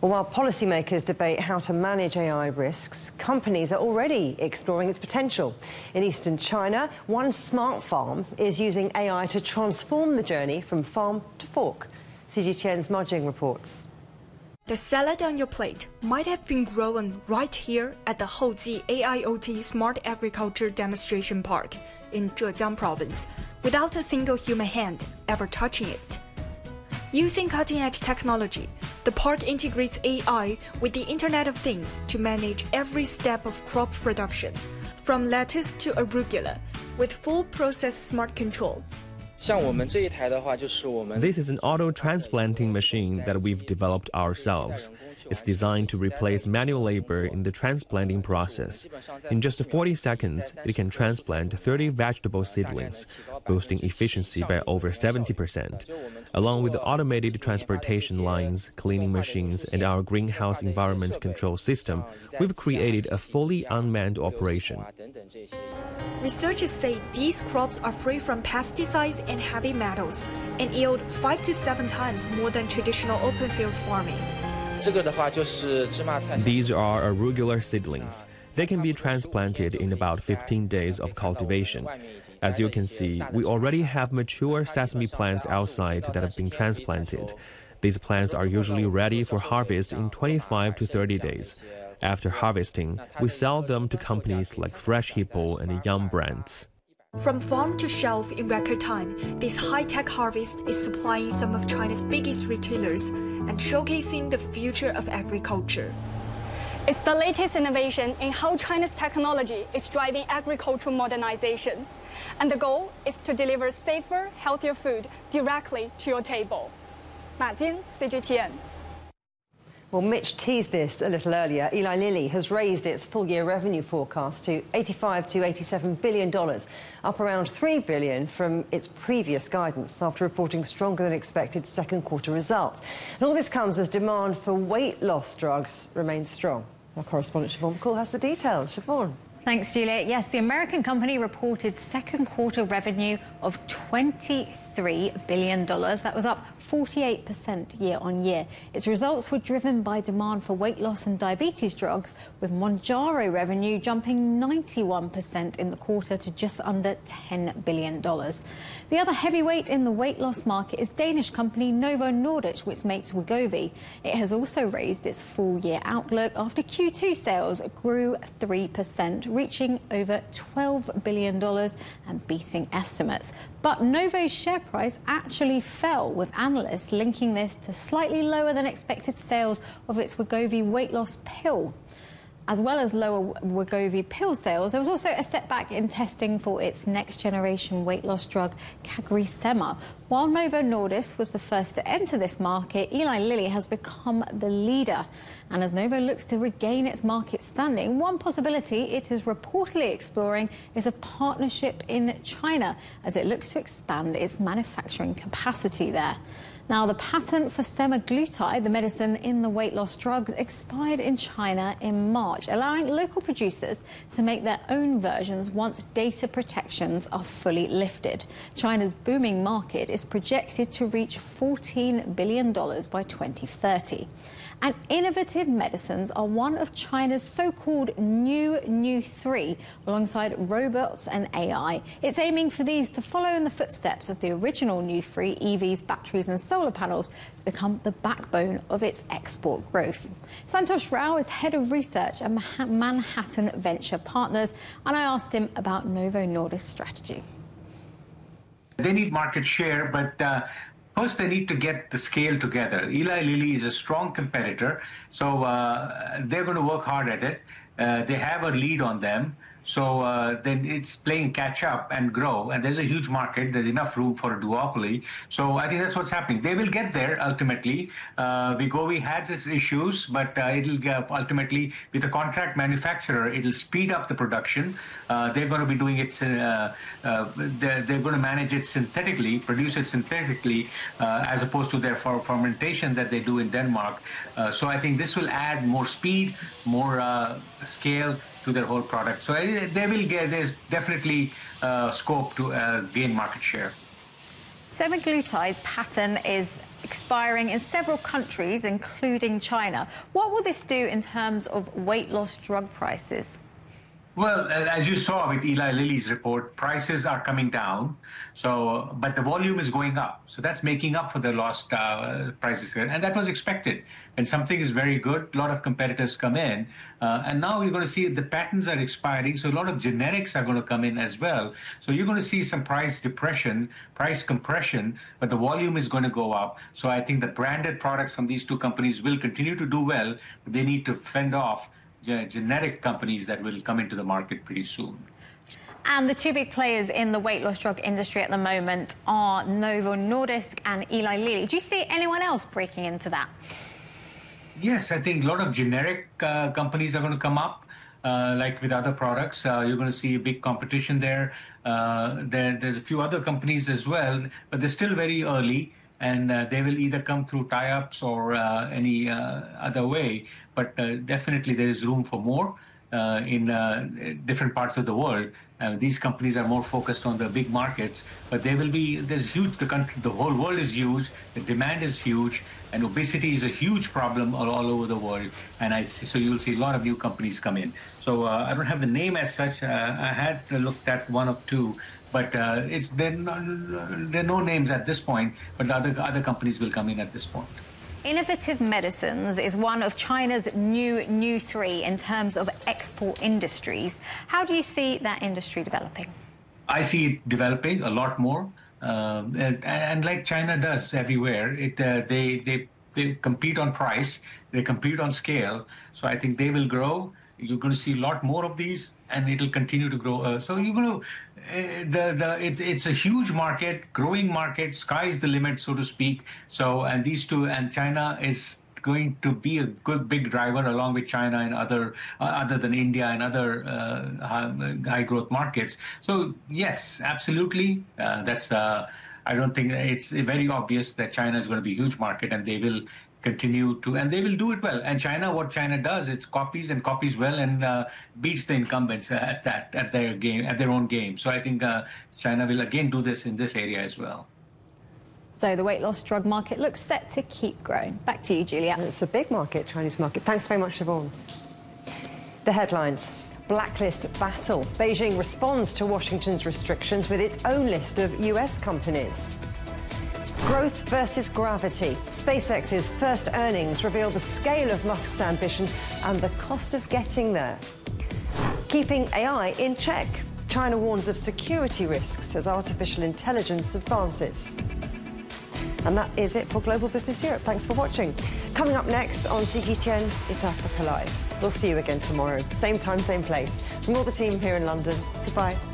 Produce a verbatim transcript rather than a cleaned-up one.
Well, while policymakers debate how to manage A I risks, companies are already exploring its potential. In eastern China, one smart farm is using A I to transform the journey from farm to fork. C G T N's Ma Jing reports. The salad on your plate might have been grown right here at the Houji A I O T Smart Agriculture Demonstration Park in Zhejiang Province, without a single human hand ever touching it. Using cutting-edge technology, the park integrates A I with the Internet of Things to manage every step of crop production, from lettuce to arugula, with full process smart control. This is an auto-transplanting machine that we've developed ourselves. It's designed to replace manual labor in the transplanting process. In just forty seconds, it can transplant thirty vegetable seedlings, boosting efficiency by over seventy percent. Along with the automated transportation lines, cleaning machines, and our greenhouse environment control system, we've created a fully unmanned operation. Researchers say these crops are free from pesticides and heavy metals and yield five to seven times more than traditional open field farming. These are arugula seedlings. They can be transplanted in about fifteen days of cultivation. As you can see, we already have mature sesame plants outside that have been transplanted. These plants are usually ready for harvest in twenty-five to thirty days. After harvesting, we sell them to companies like Fresh Hippo and Yum Brands. From farm to shelf in record time, this high-tech harvest is supplying some of China's biggest retailers and showcasing the future of agriculture. It's the latest innovation in how China's technology is driving agricultural modernization. And the goal is to deliver safer, healthier food directly to your table. Ma Jing, C G T N. Well, Mitch teased this a little earlier. Eli Lilly has raised its full-year revenue forecast to eighty-five to eighty-seven billion dollars, up around three billion dollars from its previous guidance after reporting stronger than expected second quarter results. And all this comes as demand for weight loss drugs remains strong. Our correspondent Siobhan McCall has the details. Siobhan. Thanks, Juliet. Yes, the American company reported second quarter revenue of twenty-three billion dollars. That was up forty-eight percent year on year. Its results were driven by demand for weight loss and diabetes drugs, with Mounjaro revenue jumping ninety-one percent in the quarter to just under ten billion dollars. The other heavyweight in the weight loss market is Danish company Novo Nordisk, which makes Wegovy. It has also raised its full-year outlook after Q two sales grew three percent, reaching over twelve billion dollars and beating estimates. But Novo's share price actually fell, with analysts linking this to slightly lower than expected sales of its Wegovy weight loss pill. As well as lower Wegovy pill sales, there was also a setback in testing for its next-generation weight loss drug, CagriSema. While Novo Nordisk was the first to enter this market, Eli Lilly has become the leader. And as Novo looks to regain its market standing, one possibility it is reportedly exploring is a partnership in China as it looks to expand its manufacturing capacity there. Now, the patent for semaglutide, the medicine in the weight loss drugs, expired in China in March, allowing local producers to make their own versions once data protections are fully lifted. China's booming market is projected to reach fourteen billion dollars by twenty thirty. And innovative medicines are one of China's so-called new new three, alongside robots and A I. It's aiming for these to follow in the footsteps of the original new three, E Vs, batteries and solar panels, to become the backbone of its export growth. Santosh Rao is head of research at Manhattan Venture Partners, and I asked him about Novo Nordisk's strategy. They need market share, but uh, first they need to get the scale together. Eli Lilly is a strong competitor, so uh, they're going to work hard at it. Uh, they have a lead on them. So uh, then it's playing catch up and grow, and there's a huge market. There's enough room for a duopoly. So I think that's what's happening. They will get there ultimately. Uh, Wegovy has its issues, but uh, it'll uh, ultimately, with a contract manufacturer, it'll speed up the production. Uh, they're going to be doing it. Uh, uh, they're, they're going to manage it synthetically, produce it synthetically, uh, as opposed to their fermentation that they do in Denmark. Uh, so I think this will add more speed, more uh, scale to their whole product. So they will get, there's definitely uh, scope to uh, gain market share. Semaglutide's patent is expiring in several countries, including China. What will this do in terms of weight loss drug prices? Well, as you saw with Eli Lilly's report, prices are coming down, so but the volume is going up. So that's making up for the lost uh, prices, and that was expected. When something is very good, a lot of competitors come in, uh, and now you're going to see the patents are expiring, so a lot of generics are going to come in as well. So you're going to see some price depression, price compression, but the volume is going to go up. So I think the branded products from these two companies will continue to do well, but they need to fend off generic companies that will come into the market pretty soon. And the two big players in the weight loss drug industry at the moment are Novo Nordisk and Eli Lilly. Do you see anyone else breaking into that? Yes, I think a lot of generic uh, companies are going to come up. Uh, like with other products, uh, you're going to see a big competition there. Uh, there. There's a few other companies as well, but they're still very early. And uh, they will either come through tie-ups or uh, any uh, other way. But uh, definitely there is room for more uh, in uh, different parts of the world. Uh, these companies are more focused on the big markets, but they will be, there's huge, the country, the whole world is huge, the demand is huge, and obesity is a huge problem all, all over the world. And I so you'll see a lot of new companies come in. So uh, I don't have the name as such. Uh, I had looked at one or two. But uh, it's there no, there are no names at this point, but other other companies will come in at this point. Innovative Medicines is one of China's new new three in terms of export industries. How do you see that industry developing? I see it developing a lot more, uh, and, and like China does everywhere, it uh, they they they compete on price, they compete on scale. So I think they will grow. You're going to see a lot more of these, and it'll continue to grow. Uh, so you're going to, uh, the the it's it's a huge market, growing market. Sky's the limit, so to speak. So and these two, and China is going to be a good big driver along with China and other uh, other than India and other uh, high, high growth markets. So yes, absolutely. Uh, that's uh, I don't think it's very obvious that China is going to be a huge market, and they will continue to, and they will do it well. And China, what China does, it copies and copies well and uh, beats the incumbents at that, at their game, at their own game. So I think uh, China will again do this in this area as well. So the weight loss drug market looks set to keep growing. Back to you, Julia. It's a big market, Chinese market. Thanks very much, Siobhan. The headlines. Blacklist battle. Beijing responds to Washington's restrictions with its own list of U S companies. Growth versus gravity. SpaceX's first earnings reveal the scale of Musk's ambitions and the cost of getting there. Keeping A I in check. China warns of security risks as artificial intelligence advances. And that is it for Global Business Europe. Thanks for watching. Coming up next on C G T N, it's Africa Live. We'll see you again tomorrow. Same time, same place. From all the team here in London, goodbye.